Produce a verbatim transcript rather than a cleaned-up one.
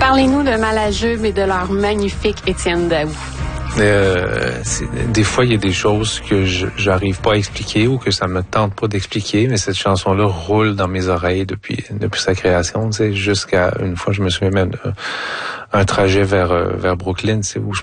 Parlez-nous de Malajube et de leur magnifique Étienne Daou. Euh, des fois, il y a des choses que je j'arrive pas à expliquer ou que ça me tente pas d'expliquer, mais cette chanson-là roule dans mes oreilles depuis depuis sa création. Tu sais, jusqu'à une fois, je me souviens même d'un un trajet vers vers Brooklyn, c'est où je